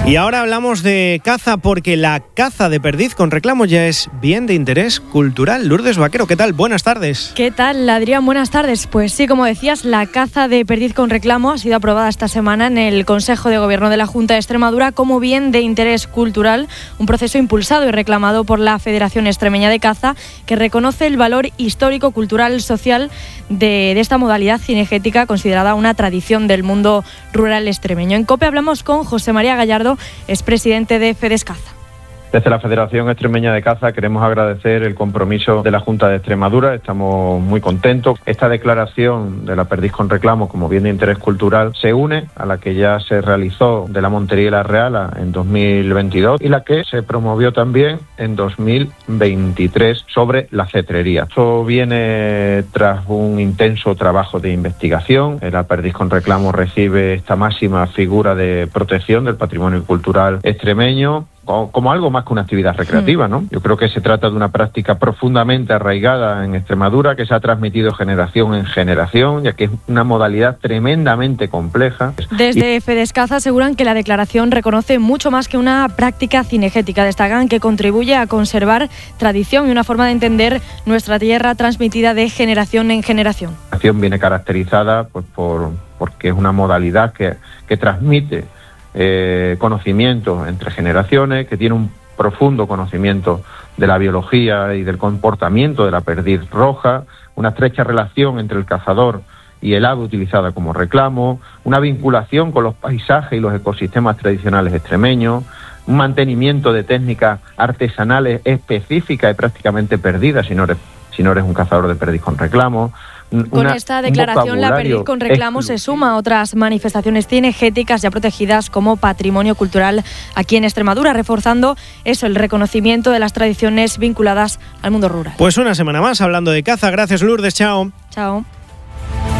Y ahora hablamos de caza porque la caza de perdiz con reclamo ya es bien de interés cultural. Lourdes Vaquero, ¿qué tal? Buenas tardes. ¿Qué tal, Adrián? Buenas tardes. Pues sí, como decías, la caza de perdiz con reclamo ha sido aprobada esta semana en el Consejo de Gobierno de la Junta de Extremadura como bien de interés cultural, un proceso impulsado y reclamado por la Federación Extremeña de Caza, que reconoce el valor histórico, cultural, social de esta modalidad cinegética considerada una tradición del mundo rural extremeño. En COPE hablamos con José María Gallardo, es presidente de Fedescaza. Desde la Federación Extremeña de Caza queremos agradecer el compromiso de la Junta de Extremadura. Estamos muy contentos. Esta declaración de la perdiz con reclamo como bien de interés cultural se une a la que ya se realizó de la Montería y la Reala en 2022 y la que se promovió también en 2023 sobre la cetrería. Esto viene tras un intenso trabajo de investigación. La perdiz con reclamo recibe esta máxima figura de protección del patrimonio cultural extremeño como algo más que una actividad recreativa, ¿no? Yo creo que se trata de una práctica profundamente arraigada en Extremadura, que se ha transmitido generación en generación, ya que es una modalidad tremendamente compleja. Desde Fedescaza aseguran que la declaración reconoce mucho más que una práctica cinegética. Destacan que contribuye a conservar tradición y una forma de entender nuestra tierra transmitida de generación en generación. La acción viene caracterizada pues, porque es una modalidad que transmite conocimiento entre generaciones, que tiene un profundo conocimiento de la biología y del comportamiento de la perdiz roja, una estrecha relación entre el cazador y el ave utilizada como reclamo, una vinculación con los paisajes y los ecosistemas tradicionales extremeños, un mantenimiento de técnicas artesanales específicas y prácticamente perdidas si no eres un cazador de perdiz con reclamo. Con esta declaración, la perdiz con reclamo se suma a otras manifestaciones cinegéticas ya protegidas como patrimonio cultural aquí en Extremadura, reforzando el reconocimiento de las tradiciones vinculadas al mundo rural. Pues una semana más hablando de caza. Gracias, Lourdes. Chao. Chao.